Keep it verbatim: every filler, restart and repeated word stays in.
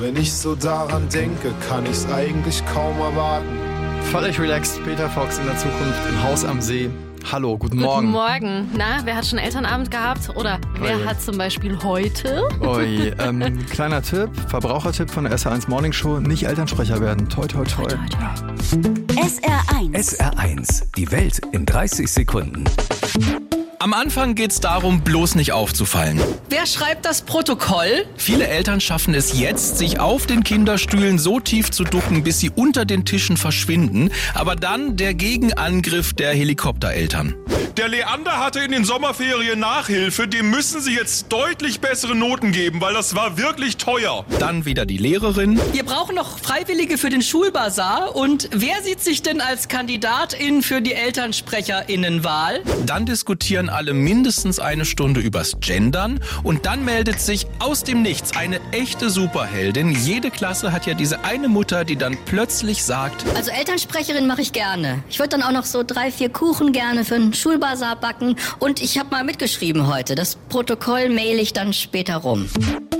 Wenn ich so daran denke, kann ich's eigentlich kaum erwarten. Völlig relaxed, Peter Fox in der Zukunft im Haus am See. Hallo, guten, guten Morgen. Guten Morgen. Na, wer hat schon Elternabend gehabt? Oder wer Oje. hat zum Beispiel heute? Oi, ähm, kleiner Tipp, Verbrauchertipp von der S R eins Morning Show, nicht Elternsprecher werden. Toi, toi, toi. toi, toi. S R eins. S R eins, die Welt in dreißig Sekunden. Am Anfang geht's darum, bloß nicht aufzufallen. Wer schreibt das Protokoll? Viele Eltern schaffen es jetzt, sich auf den Kinderstühlen so tief zu ducken, bis sie unter den Tischen verschwinden. Aber dann der Gegenangriff der Helikoptereltern. Der Leander hatte in den Sommerferien Nachhilfe, dem müssen Sie jetzt deutlich bessere Noten geben, weil das war wirklich teuer. Dann wieder die Lehrerin. Wir brauchen noch Freiwillige für den Schulbazar. Und wer sieht sich denn als Kandidatin für die ElternsprecherInnenwahl? Dann diskutieren alle mindestens eine Stunde übers Gendern. Und dann meldet sich aus dem Nichts eine echte Superheldin. Jede Klasse hat ja diese eine Mutter, die dann plötzlich sagt: Also Elternsprecherin mache ich gerne. Ich würde dann auch noch so drei, vier Kuchen gerne für einen Schulbazar backen. Und ich habe mal mitgeschrieben heute. Das Protokoll mail ich dann später rum.